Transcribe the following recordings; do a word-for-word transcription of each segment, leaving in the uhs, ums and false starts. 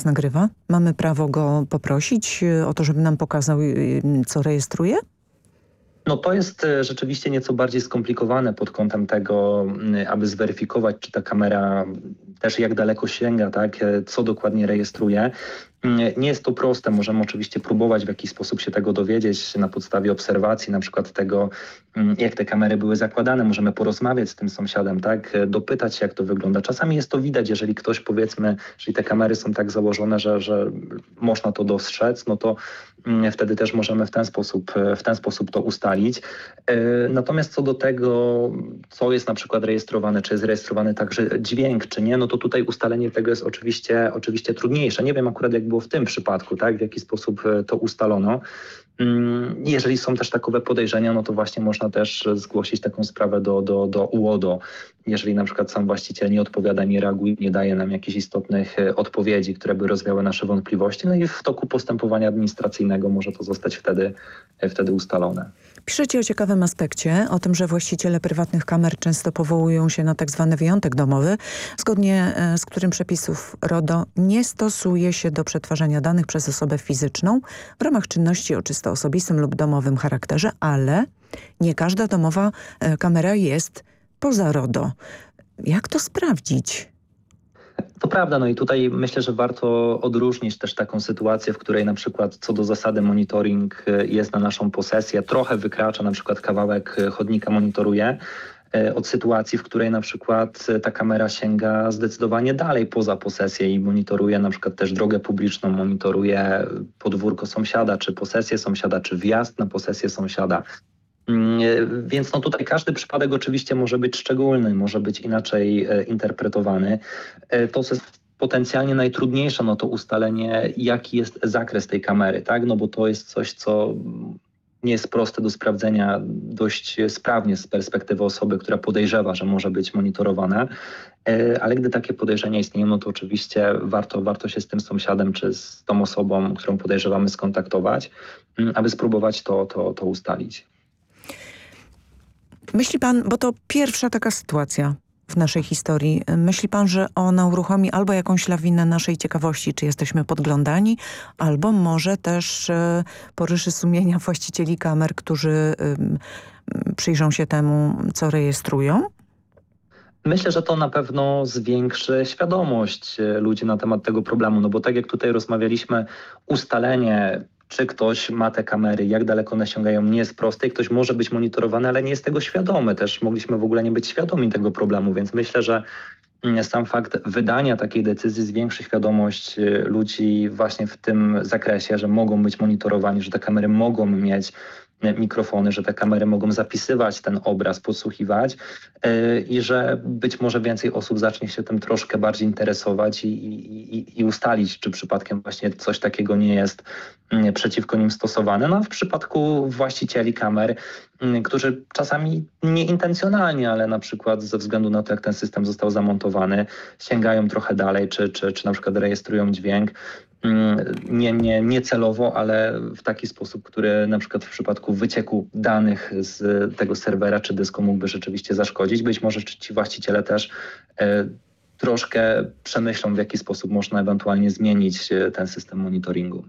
nagrywa? Mamy prawo go poprosić o to, żeby nam pokazał, co rejestruje? No to jest rzeczywiście nieco bardziej skomplikowane pod kątem tego, aby zweryfikować, czy ta kamera też jak daleko sięga, tak, co dokładnie rejestruje. Nie jest to proste, możemy oczywiście próbować w jakiś sposób się tego dowiedzieć na podstawie obserwacji, na przykład tego, jak te kamery były zakładane. Możemy porozmawiać z tym sąsiadem, tak, dopytać się, jak to wygląda. Czasami jest to widać, jeżeli ktoś, powiedzmy, jeżeli te kamery są tak założone, że, że można to dostrzec, no to wtedy też możemy w ten sposób, w ten sposób to ustalić. Natomiast co do tego, co jest na przykład rejestrowane, czy jest rejestrowany także dźwięk, czy nie, no to tutaj ustalenie tego jest oczywiście, oczywiście trudniejsze. Nie wiem akurat, jak było w tym przypadku, tak, w jaki sposób to ustalono. Jeżeli są też takowe podejrzenia, no to właśnie można też zgłosić taką sprawę do, do, do U O D O. Jeżeli na przykład sam właściciel nie odpowiada, nie reaguje, nie daje nam jakichś istotnych odpowiedzi, które by rozwiały nasze wątpliwości, no i w toku postępowania administracyjnego może to zostać wtedy, wtedy ustalone. Piszecie o ciekawym aspekcie, o tym, że właściciele prywatnych kamer często powołują się na tak zwany wyjątek domowy, zgodnie z którym przepisów RODO nie stosuje się do przetwarzania danych przez osobę fizyczną w ramach czynności o czysto osobistym lub domowym charakterze, ale nie każda domowa kamera jest poza RODO. Jak to sprawdzić? To prawda, no i tutaj myślę, że warto odróżnić też taką sytuację, w której na przykład co do zasady monitoring jest na naszą posesję, trochę wykracza, na przykład kawałek chodnika monitoruje, od sytuacji, w której na przykład ta kamera sięga zdecydowanie dalej poza posesję i monitoruje na przykład też drogę publiczną, monitoruje podwórko sąsiada, czy posesję sąsiada, czy wjazd na posesję sąsiada. Więc no tutaj każdy przypadek oczywiście może być szczególny, może być inaczej interpretowany. To, co jest potencjalnie najtrudniejsze, no to ustalenie, jaki jest zakres tej kamery, tak? No bo to jest coś, co nie jest proste do sprawdzenia dość sprawnie z perspektywy osoby, która podejrzewa, że może być monitorowana. Ale gdy takie podejrzenia istnieją, no to oczywiście warto, warto się z tym sąsiadem czy z tą osobą, którą podejrzewamy, skontaktować, aby spróbować to, to, to ustalić. Myśli pan, bo to pierwsza taka sytuacja w naszej historii, myśli pan, że ona uruchomi albo jakąś lawinę naszej ciekawości, czy jesteśmy podglądani, albo może też e, poryszy sumienia właścicieli kamer, którzy e, przyjrzą się temu, co rejestrują? Myślę, że to na pewno zwiększy świadomość ludzi na temat tego problemu, no bo tak jak tutaj rozmawialiśmy, ustalenie, czy ktoś ma te kamery, jak daleko one sięgają, nie jest proste i ktoś może być monitorowany, ale nie jest tego świadomy. Też mogliśmy w ogóle nie być świadomi tego problemu, więc myślę, że sam fakt wydania takiej decyzji zwiększy świadomość ludzi właśnie w tym zakresie, że mogą być monitorowani, że te kamery mogą mieć mikrofony, że te kamery mogą zapisywać ten obraz, podsłuchiwać yy, i że być może więcej osób zacznie się tym troszkę bardziej interesować i, i, i ustalić, czy przypadkiem właśnie coś takiego nie jest yy, przeciwko nim stosowane. No a w przypadku właścicieli kamer, yy, którzy czasami nieintencjonalnie, ale na przykład ze względu na to, jak ten system został zamontowany, sięgają trochę dalej, czy, czy, czy na przykład rejestrują dźwięk, Nie, nie, nie celowo, ale w taki sposób, który na przykład w przypadku wycieku danych z tego serwera czy dysku mógłby rzeczywiście zaszkodzić. Być może ci właściciele też e, troszkę przemyślą, w jaki sposób można ewentualnie zmienić ten system monitoringu.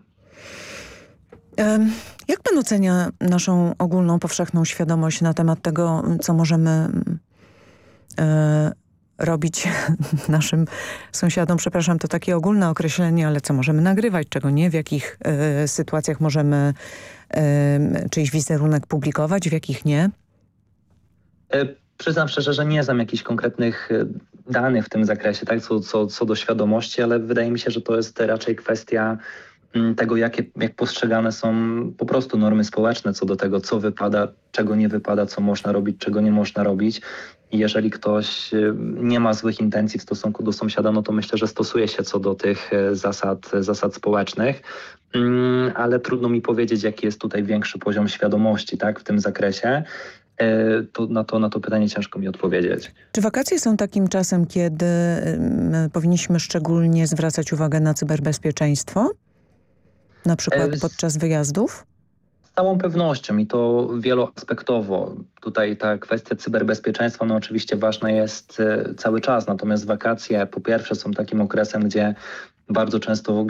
Jak pan ocenia naszą ogólną, powszechną świadomość na temat tego, co możemy e, robić naszym sąsiadom? Przepraszam, to takie ogólne określenie, ale co możemy nagrywać, czego nie, w jakich e, sytuacjach możemy e, czyjś wizerunek publikować, w jakich nie? E, przyznam szczerze, że nie znam jakichś konkretnych danych w tym zakresie, tak, co, co, co do świadomości, ale wydaje mi się, że to jest raczej kwestia tego, jakie, jak postrzegane są po prostu normy społeczne co do tego, co wypada, czego nie wypada, co można robić, czego nie można robić. I jeżeli ktoś nie ma złych intencji w stosunku do sąsiada, no to myślę, że stosuje się co do tych zasad, zasad społecznych, ale trudno mi powiedzieć, jaki jest tutaj większy poziom świadomości, tak, w tym zakresie. To na, to, na to pytanie ciężko mi odpowiedzieć. Czy wakacje są takim czasem, kiedy powinniśmy szczególnie zwracać uwagę na cyberbezpieczeństwo? Na przykład podczas wyjazdów? Z całą pewnością i to wieloaspektowo. Tutaj ta kwestia cyberbezpieczeństwa no oczywiście ważna jest cały czas, natomiast wakacje po pierwsze są takim okresem, gdzie bardzo często